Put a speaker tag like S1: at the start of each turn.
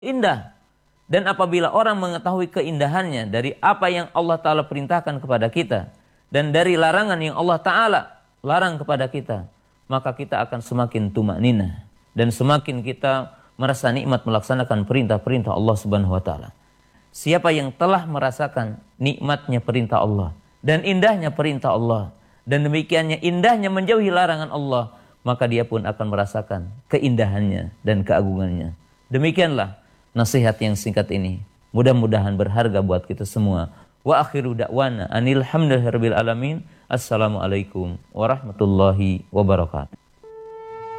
S1: indah. Dan apabila orang mengetahui keindahannya dari apa yang Allah Ta'ala perintahkan kepada kita dan dari larangan yang Allah Ta'ala larang kepada kita, maka kita akan semakin tumakninah dan semakin kita merasa nikmat melaksanakan perintah-perintah Allah Subhanahu wa Ta'ala. Siapa yang telah merasakan nikmatnya perintah Allah dan indahnya perintah Allah dan demikiannya indahnya menjauhi larangan Allah, maka dia pun akan merasakan keindahannya dan keagungannya. Demikianlah nasihat yang singkat ini. Mudah-mudahan berharga buat kita semua. Wa akhiru da'wana anil hamdulillahirabbil alamin. Assalamualaikum warahmatullahi wabarakatuh.